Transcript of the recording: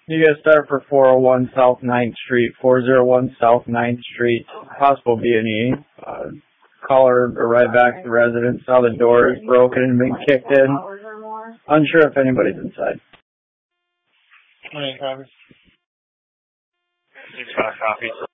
You guys start for 401 South 9th Street, 401 South 9th Street, possible B&E. Caller arrived back to the residence, saw the door is broken and been kicked in. Unsure if anybody's inside. How many copies? 6 copies.